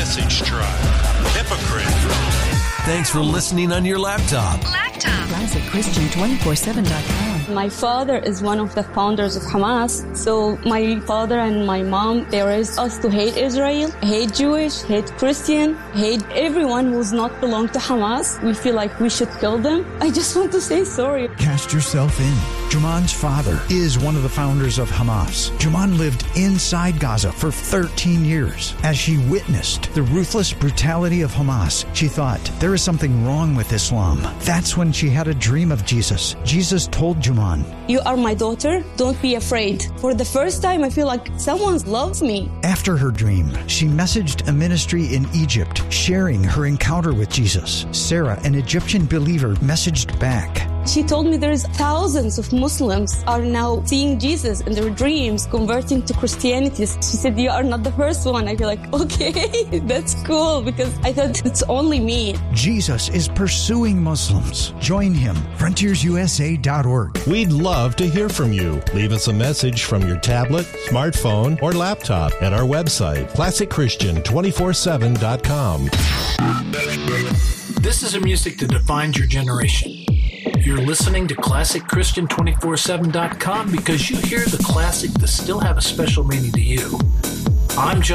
Message Tribe. Hypocrite. Thanks for listening on your laptop. ClassicChristian247.com. My father is one of the founders of Hamas. So my father and my mom, they raised us to hate Israel, hate Jewish, hate Christian, hate everyone who's not belong to Hamas. We feel like we should kill them. I just want to say sorry. Cast yourself in. Juman's father is one of the founders of Hamas. Juman lived inside Gaza for 13 years. As she witnessed the ruthless brutality of Hamas, she thought, there is something wrong with Islam. That's when she had a dream of Jesus. Jesus told Juman, "You are my daughter. Don't be afraid." For the first time, I feel like someone loves me. After her dream, she messaged a ministry in Egypt, sharing her encounter with Jesus. Sarah, an Egyptian believer, messaged back. She told me there's thousands of Muslims are now seeing Jesus in their dreams, converting to Christianity. She said, "You are not the first one." I feel like, okay, that's cool, because I thought it's only me. Jesus is pursuing Muslims. Join him. FrontiersUSA.org. We'd love to hear from you. Leave us a message from your tablet, smartphone, or laptop at our website, ClassicChristian247.com. This is a music that defines your generation. You're listening to ClassicChristian247.com because you hear the classic that still have a special meaning to you. I'm John.